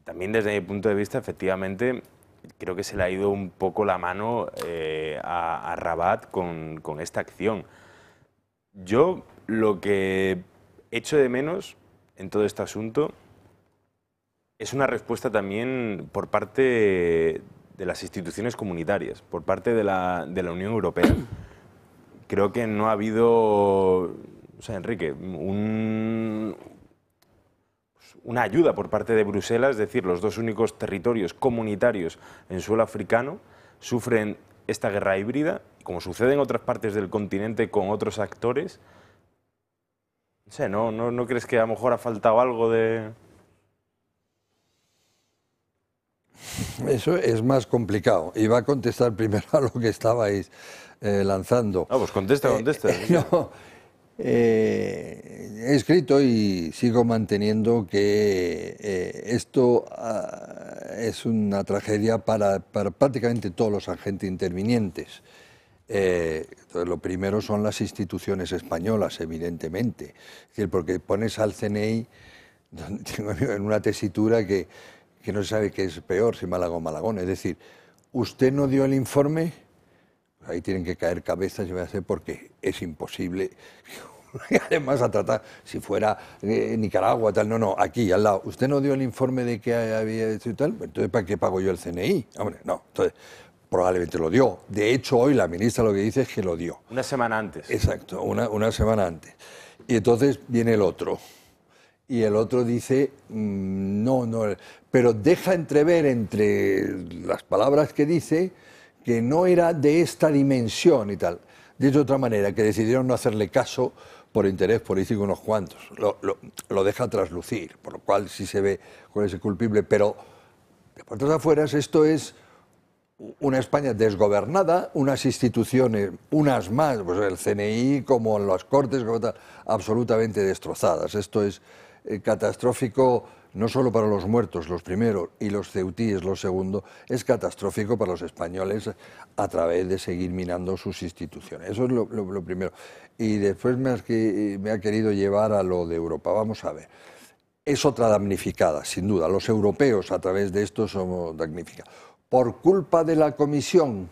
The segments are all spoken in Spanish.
también desde mi punto de vista, efectivamente, creo que se le ha ido un poco la mano a Rabat con esta acción. Yo lo que echo de menos en todo este asunto es una respuesta también por parte de las instituciones comunitarias, por parte de la Unión Europea. Creo que no ha habido, o sea, Enrique, una ayuda por parte de Bruselas, es decir, los dos únicos territorios comunitarios en suelo africano sufren esta guerra híbrida, como sucede en otras partes del continente con otros actores. No sé, ¿no crees que a lo mejor ha faltado algo de...? Eso es más complicado. Iba a contestar primero a lo que estabais lanzando. No, pues contesta. No, he escrito y sigo manteniendo que esto es una tragedia para prácticamente todos los agentes intervinientes. Entonces, lo primero son las instituciones españolas, evidentemente. Es decir, porque pones al CNI en una tesitura que no se sabe qué es peor, si Málaga o Malagón. Es decir, usted no dio el informe, ahí tienen que caer cabezas y voy a hacer porque es imposible. Y además a tratar, si fuera Nicaragua, tal, no, aquí, al lado. Usted no dio el informe de que había hecho y tal, entonces ¿para qué pago yo el CNI? Hombre, no, entonces probablemente lo dio. De hecho, hoy la ministra lo que dice es que lo dio. Una semana antes. Exacto, una semana antes. Y entonces viene el otro. Y el otro dice, no, pero deja entrever entre las palabras que dice que no era de esta dimensión y tal. Dicho de otra manera, que decidieron no hacerle caso por interés político unos cuantos. Lo deja traslucir, por lo cual sí se ve cuál es el culpable. Pero de puertas afuera esto es una España desgobernada, unas instituciones, unas más, pues el CNI como las Cortes, como tal, absolutamente destrozadas. Esto es catastrófico no solo para los muertos, los primeros, y los ceutíes, los segundos, es catastrófico para los españoles a través de seguir minando sus instituciones. Eso es lo primero. Y después me ha querido llevar a lo de Europa. Vamos a ver. Es otra damnificada, sin duda. Los europeos a través de esto somos damnificados. Por culpa de la Comisión,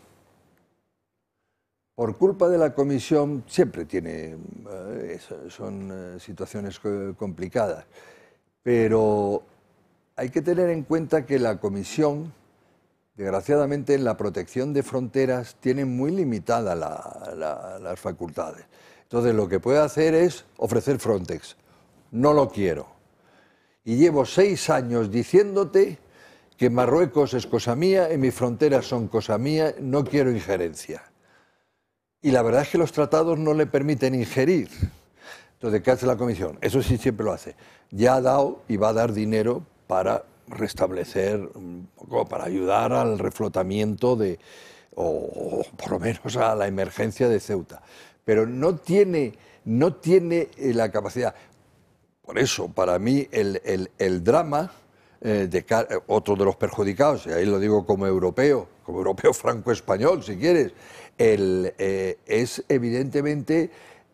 siempre tiene, son situaciones complicadas, pero hay que tener en cuenta que la Comisión, desgraciadamente, en la protección de fronteras tiene muy limitada las facultades. Entonces, lo que puede hacer es ofrecer Frontex. No lo quiero. Y llevo 6 años diciéndote que Marruecos es cosa mía y mis fronteras son cosa mía, no quiero injerencia. Y la verdad es que los tratados no le permiten ingerir. Entonces, ¿qué hace la Comisión? Eso sí siempre lo hace. Ya ha dado y va a dar dinero para restablecer, un poco, para ayudar al reflotamiento o por lo menos a la emergencia de Ceuta. Pero no tiene la capacidad. Por eso, para mí, el drama, otro de los perjudicados, y ahí lo digo como europeo franco-español, si quieres, es evidentemente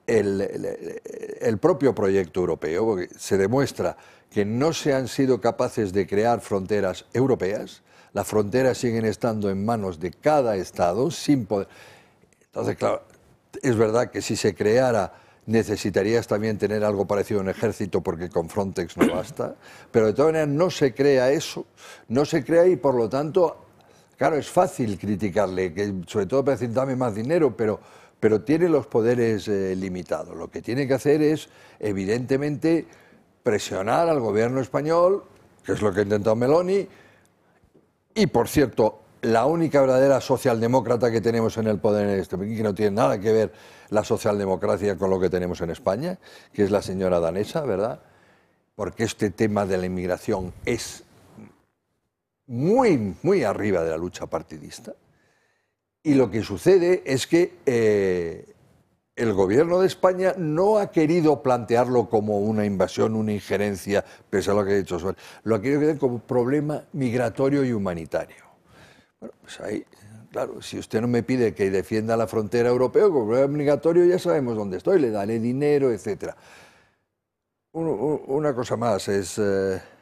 el propio proyecto europeo, porque se demuestra que no se han sido capaces de crear fronteras europeas, las fronteras siguen estando en manos de cada Estado sin poder. Entonces, claro, es verdad que si se creara necesitarías también tener algo parecido a un ejército porque con Frontex no basta, pero de todas maneras no se crea eso, no se crea y por lo tanto, claro, es fácil criticarle, que sobre todo para decir dame más dinero, pero tiene los poderes limitados. Lo que tiene que hacer es, evidentemente, presionar al gobierno español, que es lo que ha intentado Meloni, y por cierto, la única verdadera socialdemócrata que tenemos en el poder en este país, que no tiene nada que ver la socialdemocracia con lo que tenemos en España, que es la señora danesa, ¿verdad? Porque este tema de la inmigración es muy, muy arriba de la lucha partidista. Y lo que sucede es que el gobierno de España no ha querido plantearlo como una invasión, una injerencia, pese a lo que he dicho, lo ha querido ver como problema migratorio y humanitario. Bueno, pues ahí, claro, si usted no me pide que defienda la frontera europea, como problema migratorio ya sabemos dónde estoy, le daré dinero, etc. Una cosa más es...